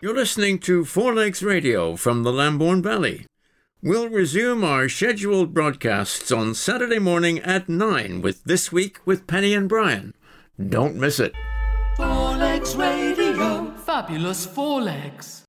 You're listening to Four Legs Radio from the Lambourne Valley. We'll resume our scheduled broadcasts on Saturday morning at 9 with This Week with Penny and Brian. Don't miss it. Four Legs Radio. Fabulous Four Legs.